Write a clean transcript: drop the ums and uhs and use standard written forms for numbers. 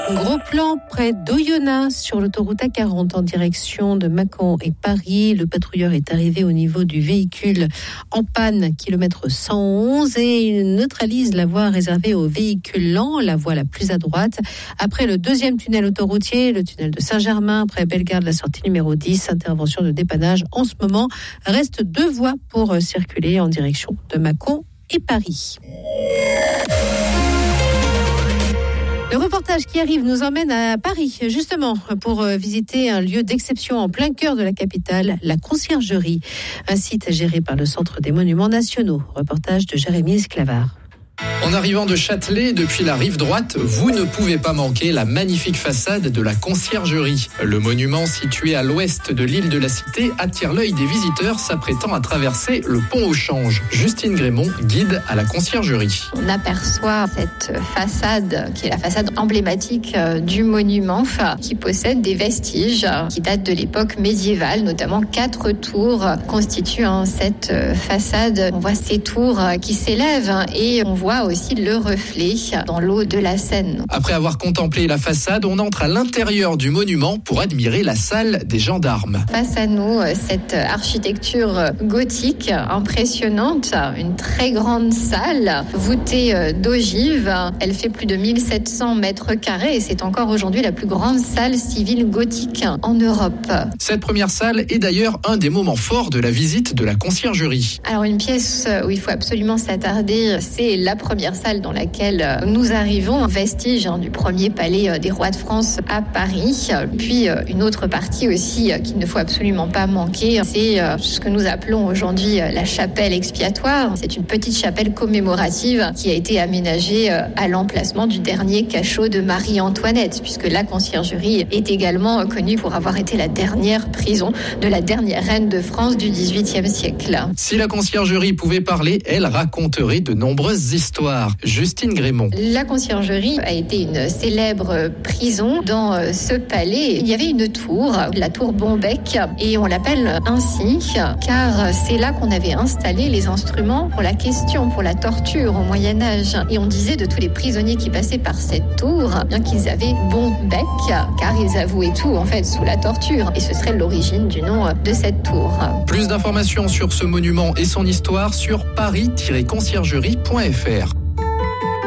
Gros plan près d'Oyonnax sur l'autoroute A40 en direction de Mâcon et Paris. Le patrouilleur est arrivé au niveau du véhicule en panne, kilomètre 111, et il neutralise la voie réservée aux véhicules lents, la voie la plus à droite. Après le deuxième tunnel autoroutier, le tunnel de Saint-Germain, près Bellegarde, la sortie numéro 10, intervention de dépannage. En ce moment, reste 2 voies pour circuler en direction de Mâcon et Paris. Le reportage qui arrive nous emmène à Paris, justement, pour visiter un lieu d'exception en plein cœur de la capitale, la Conciergerie, un site géré par le Centre des Monuments Nationaux. Reportage de Jérémy Esclavard. En arrivant de Châtelet, depuis la rive droite, vous ne pouvez pas manquer la magnifique façade de la Conciergerie. Le monument situé à l'ouest de l'île de la Cité attire l'œil des visiteurs s'apprêtant à traverser le pont au Change. Justine Grémont, guide à la Conciergerie. On aperçoit cette façade qui est la façade emblématique du monument, qui possède des vestiges qui datent de l'époque médiévale, notamment 4 tours constituent cette façade. On voit ces tours qui s'élèvent et on voit aussi le reflet dans l'eau de la Seine. Après avoir contemplé la façade, on entre à l'intérieur du monument pour admirer la salle des gendarmes. Face à nous, cette architecture gothique impressionnante, une très grande salle voûtée d'ogives. Elle fait plus de 1700 mètres carrés et c'est encore aujourd'hui la plus grande salle civile gothique en Europe. Cette première salle est d'ailleurs un des moments forts de la visite de la Conciergerie. Alors une pièce où il faut absolument s'attarder, c'est la première salle dans laquelle nous arrivons, un vestige du premier palais des rois de France à Paris. Puis une autre partie aussi qu'il ne faut absolument pas manquer, c'est ce que nous appelons aujourd'hui la chapelle expiatoire. C'est une petite chapelle commémorative qui a été aménagée à l'emplacement du dernier cachot de Marie-Antoinette, puisque la Conciergerie est également connue pour avoir été la dernière prison de la dernière reine de France du XVIIIe siècle. Si la Conciergerie pouvait parler, elle raconterait de nombreuses histoires. Justine Grémont. La Conciergerie a été une célèbre prison. Dans ce palais, il y avait une tour, la tour Bombec, et on l'appelle ainsi car c'est là qu'on avait installé les instruments pour la question, pour la torture au Moyen-Âge. Et on disait de tous les prisonniers qui passaient par cette tour, bien qu'ils avaient bon bec, car ils avouaient tout en fait sous la torture. Et ce serait l'origine du nom de cette tour. Plus d'informations sur ce monument et son histoire sur paris-conciergerie.fr.